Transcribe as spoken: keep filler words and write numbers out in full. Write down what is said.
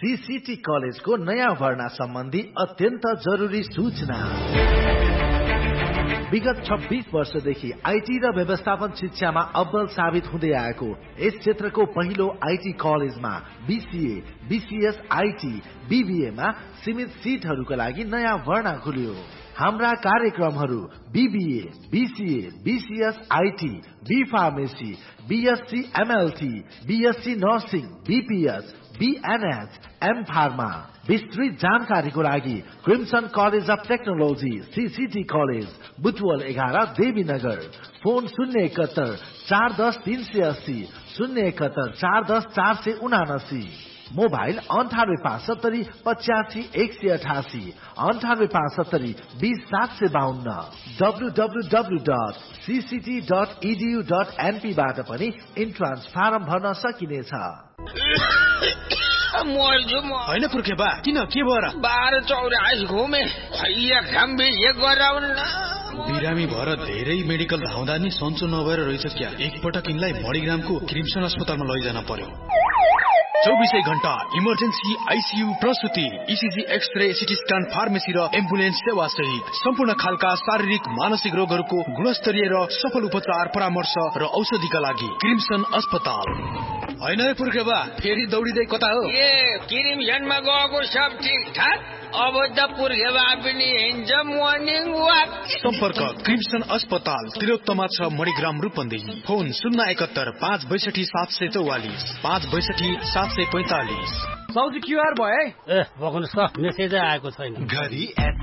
CCT कलेजको नयाँ भर्ना सम्बन्धी अत्यन्त जरुरी सूचना। विगत छब्बीस वर्षदेखि आईटी र व्यवस्थापन शिक्षामा अव्वल साबित हुँदै आएको यस क्षेत्रको पहिलो आईटी कलेजमा बीसीए, बीसीएस आईटी, बीबीए मा सीमित सीटहरूका लागि नयाँ भर्ना खुल्यो। हाम्रा कार्यक्रमहरू BBA, BCA, BCS IT, be pharmacy, BSc MLT, BSc nursing, BPS, बीएनएच, am pharma. विस्तृत जानकारीको लागि crimson college of technology CCT college Butwal एघार देवीनगर। फोन शून्य एकहत्तर चार दस तीन सय अस्सी, शून्य एकहत्तर चार दस चार सय उनासी। मोबाइल अन्ठानब्बे पाँच सत्तरी पचासी एक सय अठासी, अन्ठानब्बे पाँच सत्तरी बीस सात सय बाहन्न। W W W dot CCT dot edu dot NP बाट पनि इन्ट्रान्स फारम भर्न सकिनेछ। होइन पुर्खे बा, किन के भएर? बाह्र चौरास घुमे, बिरामी भएर धेरै मेडिकल धाउँदा नि सन्चो नभएर रहेछ क्या। एकपटक यिनलाई मणिग्रामको क्रिम्सन अस्पतालमा लैजान पर्यो। चौबिसै घण्टा emergency, ICU, प्रसुति, ECG, x-ray, CT scan, pharmacy र एम्बुलेन्स सेवा सहित सम्पूर्ण खालका शारीरिक मानसिक रोगहरूको गुणस्तरीय र सफल उपचार, परामर्श र औषधिका लागि क्रिम्सन अस्पताल। होइन पुर्खे बा, फेरि दौडिँदै कता हो? ए क्रिम्सनमा गएको सब ठिक ठाक, अब त पुर्खे बा पनि हिँड्छ मर्निङ वाक। सम्पर्क क्रिम्सन अस्पताल, तिलोत्तमा छ मणिग्राम रूपन्देही। फोन शून्य एकहत्तर पाँच बैसठी सात सय चौवालिस, पाँच बैसठी सात सय पैंतालिस। साउजी क्युआर भयो है? ए बग्नुहोस् त, मेसेजै आएको छैन। घरी